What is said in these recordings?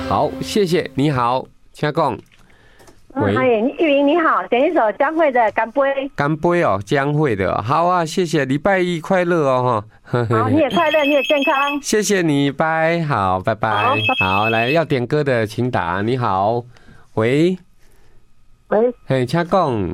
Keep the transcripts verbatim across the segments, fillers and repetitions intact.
好，谢谢，你好，请讲。 喂，嗨，玉玲你好，点一首江蕙的《干杯》。 干杯哦，江蕙的，好啊，谢谢，礼拜一快乐哦哈。 好，你也快乐，你也健康。 谢谢你，拜，好，拜拜。好，好，来要点歌的请打。你好，喂， 喂， 嘿，请讲。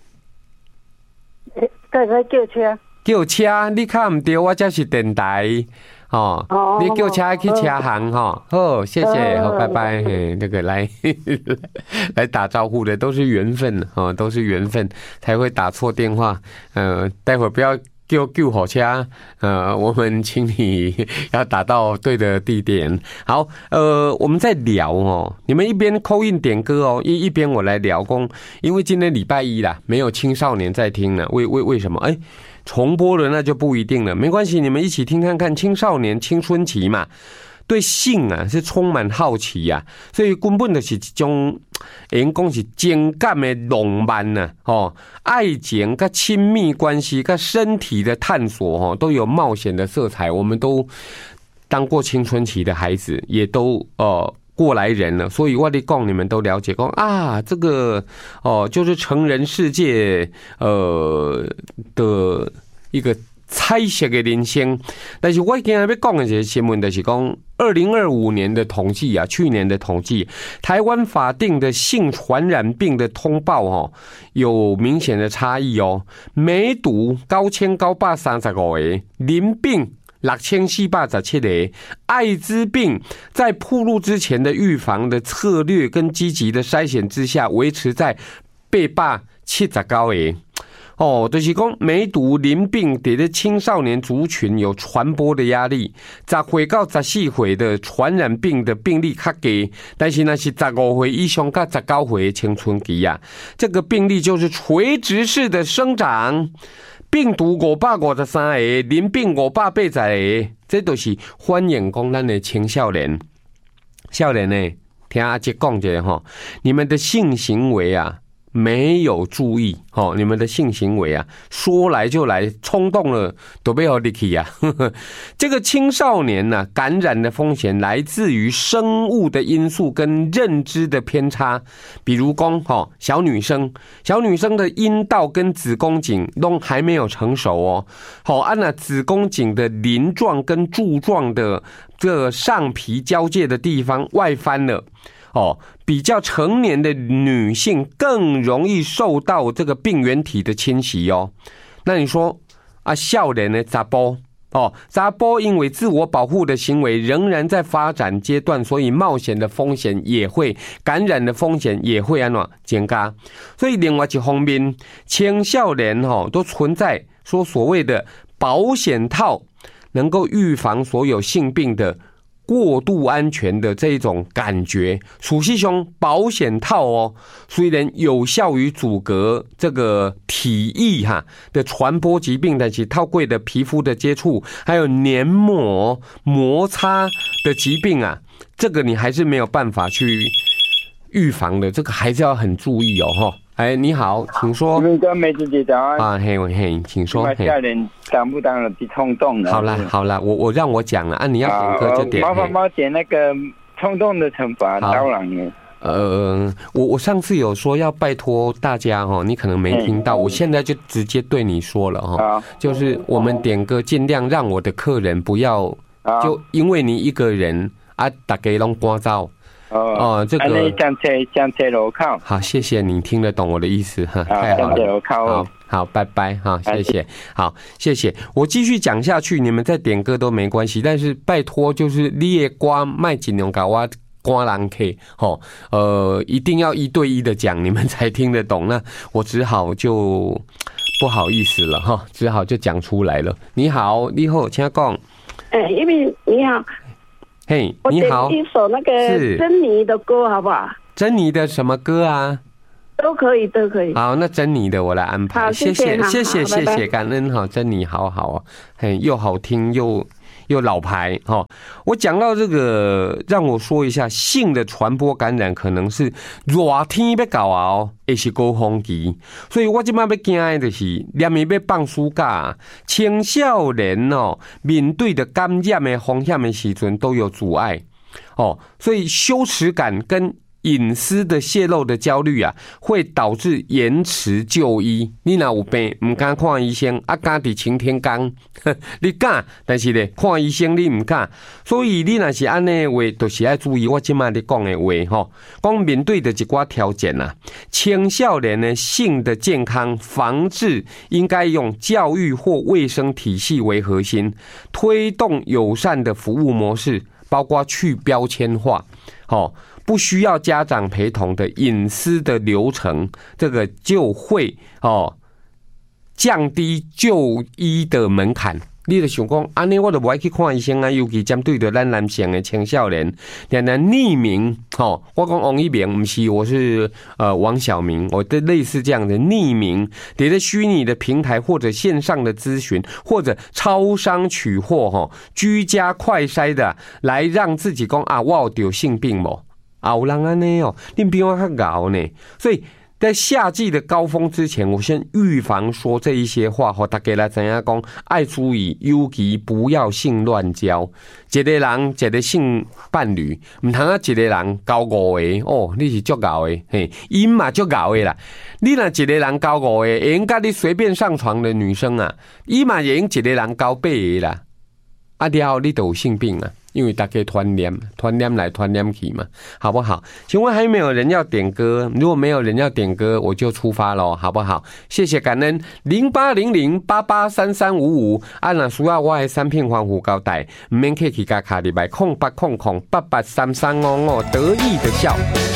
在在叫车。 叫车，你卡唔对，我这是电台。哦，你叫车去车行哈，好，谢谢，好，拜拜。嘿，那个来来打招呼的都是缘分哦，都是缘分才会打错电话。呃，待会儿不要叫救火车，呃，我们请你要打到对的地点。好，呃，我们在聊哦，你们一边call in点歌哦，一一边我来聊工，因为今天礼拜一啦，没有青少年在听了，为为为什么？哎。重播了那就不一定了，没关系，你们一起听看看。青少年青春期嘛，对性啊是充满好奇啊，所以根本就是一种，人讲是情感的浪漫呐，哦，爱情跟亲密关系跟身体的探索哦，都有冒险的色彩。我们都当过青春期的孩子，也都呃。过来人了，所以我的讲你们都了解，讲啊，这个哦，就是成人世界呃的一个彩色的人生。但是我今天要讲的这个新闻就是讲，二零二五年的统计啊，去年的统计，台湾法定的性传染病的通报哦，有明显的差异哦。梅毒九千九百三十五个，淋病。六千四百十七个，艾滋病在暴露之前的预防的策略跟积极的筛选之下，维持在八百七十九个。哦，就是讲梅毒、淋病在这青少年族群有传播的压力，十岁到十四岁的传染病的病例较低，但是那是十五岁以上到十九岁的青春期啊，这个病例就是垂直式的生长。病毒五百五十三个，淋病五百八十个，这都是反映讲咱的青少年。少年呢，听阿姐讲一下哈，你们的性行为啊，没有注意哦，你们的性行为啊，说来就来，冲动了都被好力气啊。这个青少年呢、啊，感染的风险来自于生物的因素跟认知的偏差，比如讲哈，小女生，小女生的阴道跟子宫颈都还没有成熟哦，好，按那子宫颈的鳞状跟柱状的这个上皮交界的地方外翻了。哦，比较成年的女性更容易受到这个病原体的侵袭哦。那你说啊，少年的查甫哦，查甫因为自我保护的行为仍然在发展阶段，所以冒险的风险也会，感染的风险也会安怎增加。所以另外一方面，青少年哦都存在说所谓的保险套能够预防所有性病的。过度安全的这种感觉，属实上保险套哦，虽然有效于阻隔这个体液哈的传播疾病，但是透过的皮肤的接触，还有黏膜摩擦的疾病啊，这个你还是没有办法去预防的，这个还是要很注意哦哈。哎，你好，请说。 你们跟梅子姐早安。 啊，嘿嘿，请说。 下人当不当了去冲动了？ 好啦好啦，我我让我讲了啊，你要点歌就点。 麻烦帮我点那个冲动的惩罚，当然呢。 呃，我我上次有说要拜托大家哈，你可能没听到，我现在就直接对你说了哈，就是我们点歌尽量让我的客人不要，就因为你一个人啊，大家拢关照。哦，这个将车将车路口。 好，谢谢你听得懂我的意思哈，太好了。好，好，拜拜哈，谢谢，好，谢谢。我继续讲下去，你们再点歌都没关系，但是拜托，就是你的歌卖尽量搞我歌人客，吼，呃，一定要一对一的讲，你们才听得懂。那我只好就不好意思了哈，只好就讲出来了。你好，你好，请讲。 哎，因为你好。 嘿，你好， 我点一首那个珍妮的歌好不好？ 珍妮的什么歌啊？ 都可以，都可以。 好，那珍妮的我来安排。 好， 谢谢，谢谢，谢谢，感恩哈，珍妮好好哦，嘿，又好听又又老牌哈。我讲到这个，让我说一下性的传播感染可能是热天要到啊哦，也是高峰期，所以我今麦要惊的就是连夜要放暑假，青少年哦面对的感染的风险的时阵都有阻碍。 哦，所以羞耻感跟隐私的泄露的焦虑啊，会导致延迟就医。你若有病，唔敢看医生，啊敢伫晴天讲，你敢，但是咧看医生你唔敢，所以你若是安尼话，就是要注意我今麦咧讲的话吼。讲面对的一寡条件啊，青少年的性的健康防治应该用教育或卫生体系为核心，推动友善的服务模式，包括去标签化，吼。不需要家长陪同的隐私的流程，这个就会哦降低就医的门槛。你就想讲，安尼我就不爱去看医生啊，尤其针对着咱男性的青少年，两人匿名，哦，我讲王一鸣，不是，我是呃王小明，我的类似这样的匿名，在这虚拟的平台或者线上的咨询，或者超商取货，哈、哦，居家快筛的，来让自己讲啊，我有得性病冇？啊，有人安尼哦，你比我较熬呢，所以在夏季的高峰之前，我先预防说这一些话，和大家来怎样讲，爱注意，尤其不要性乱交。一个人一个性伴侣，唔通啊一个人交五个哦，你是足熬的，嘿，因嘛足熬的啦。你若一个人交五个，会用甲你随便上床的女生啊，伊嘛会用一个人交八个啦。啊，了后你都有性病啊。因为大家团联团联来团联去嘛，好不好？请问还有没有人要点歌？如果没有人要点歌，我就出发咯，好不好？谢谢感恩零八零零八八三三五五，啊，若需要我的产品防护胶带，唔免客气加卡入来空八空空八八三三五五，得意的笑。